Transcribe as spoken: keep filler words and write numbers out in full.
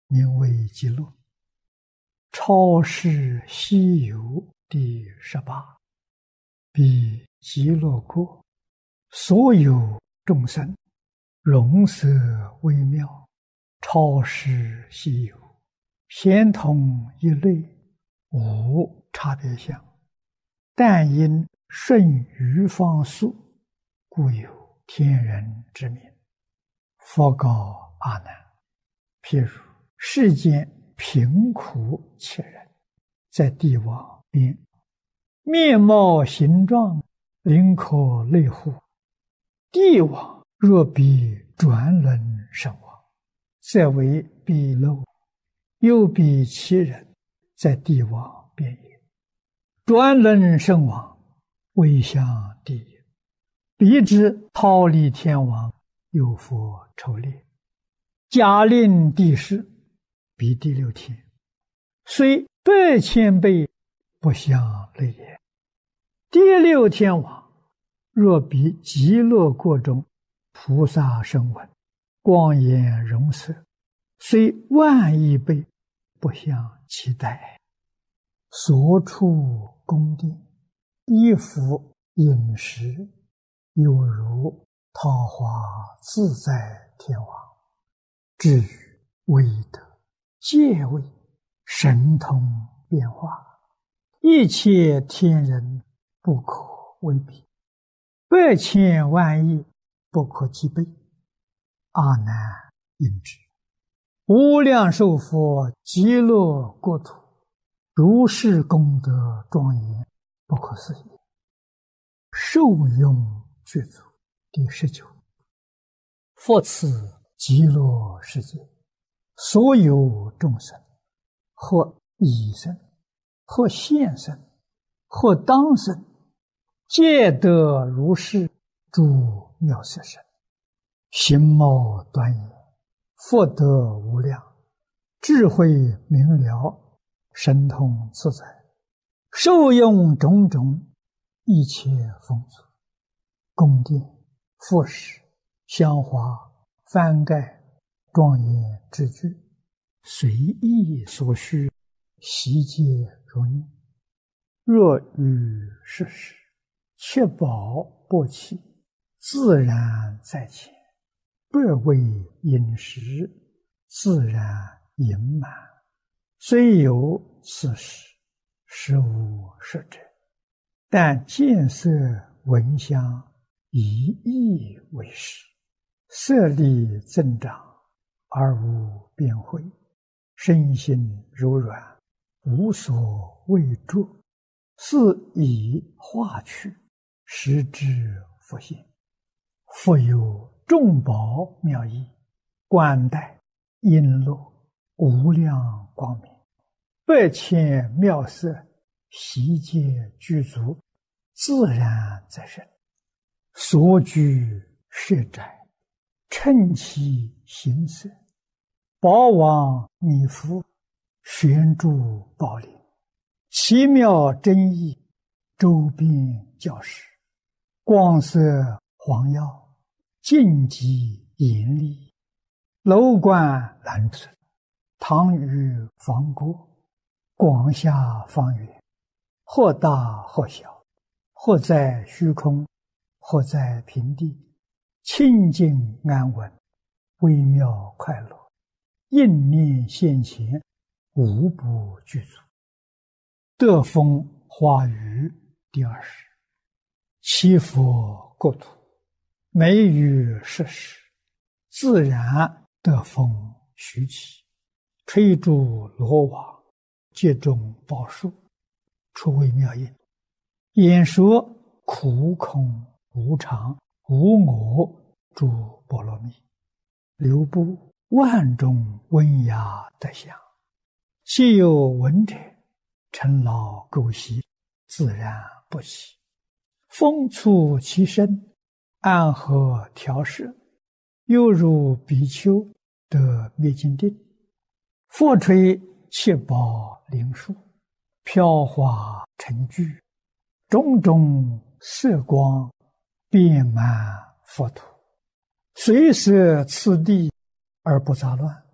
名为极乐。超世西游第十八，彼极乐国所有众生，容色微妙，超世西游，咸同一类，无差别相。但因顺于方速，故有天人之名。佛告阿难：譬如世间贫苦切人，在地网边，面貌形状，灵可类乎？地网若比转轮身亡，则为鄙陋；又比其人，在地网边也。转轮身亡，未向地也。彼之忉利天王，有佛筹猎，假令地势，彼第六天，虽百千倍，不相类也。第六天王，若比极乐国中菩萨声闻，光颜容色，虽万亿倍，不相期待。所处宫殿，衣服饮食，有如桃花自在天王。至于威德、戒位、神通变化，一切天人不可为比，百千万亿不可计备。阿难应知，无量寿佛极乐国土，如是功德庄严，不可思议。受用具足第十九。复此极乐世界，所有众生，或已生，或现生，或当生，皆得如是诸妙色身，形貌端严，福德无量，智慧明了，神通自在，受用种种一切丰足，宫殿、服饰、香花、幡盖、庄严之具，随意所需，悉皆如念。若遇世事，确保不弃，自然在前，不为饮食，自然盈满。虽有此事，实无实者，但见色闻香，以意为食，色力增长，而无边慧，身心柔软，无所畏著，是以化去，实之复现。复有众宝妙义，冠带璎珞，无量光明，百千妙色，悉皆具足，自然在身。所居舍宅，称其形色，宝王弥覆，悬柱宝林，奇妙真义，周边教室，光色黄耀，净极严厉，楼观蓝色，堂宇房郭，广厦方圆，或大或小，或在虚空，或在平地，清净安稳，微妙快乐，应念现前，无不具足。得风花雨第二十。七佛国土，每遇世事，自然得风徐起，吹竹罗网，接种宝树，出微妙音，演说苦空无常无我诸波罗蜜，流布万种温雅德相。既有闻者，尘劳垢习，自然不起。风促其身，安和调摄，犹如比丘得灭尽定。复吹七宝灵树，飘华成聚，种种色光，遍满佛土，随摄次第而不杂乱，